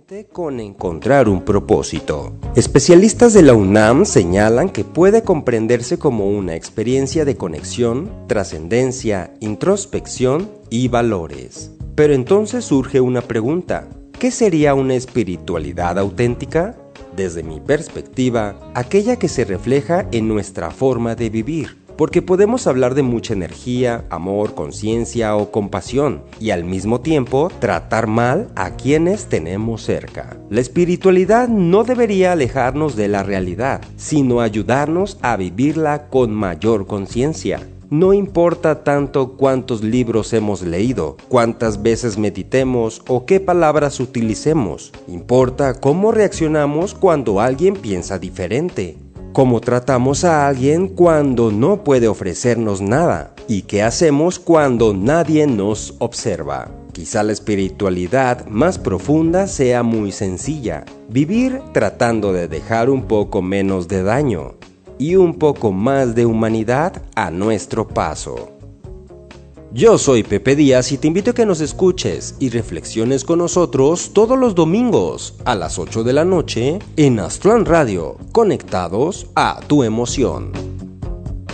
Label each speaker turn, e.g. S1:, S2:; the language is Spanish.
S1: suficiente con encontrar un propósito. Especialistas de la UNAM señalan que puede comprenderse como una experiencia de conexión, trascendencia, introspección y valores. Pero entonces surge una pregunta: ¿qué sería una espiritualidad auténtica? Desde mi perspectiva, aquella que se refleja en nuestra forma de vivir. Porque podemos hablar de mucha energía, amor, conciencia o compasión, y al mismo tiempo tratar mal a quienes tenemos cerca. La espiritualidad no debería alejarnos de la realidad, sino ayudarnos a vivirla con mayor conciencia. No importa tanto cuántos libros hemos leído, cuántas veces meditemos o qué palabras utilicemos. Importa cómo reaccionamos cuando alguien piensa diferente. Cómo tratamos a alguien cuando no puede ofrecernos nada y qué hacemos cuando nadie nos observa. Quizá la espiritualidad más profunda sea muy sencilla: vivir tratando de dejar un poco menos de daño y un poco más de humanidad a nuestro paso. Yo soy Pepe Díaz y te invito a que nos escuches y reflexiones con nosotros todos los domingos a las 8 de la noche en Aztlán Radio, conectados a tu emoción.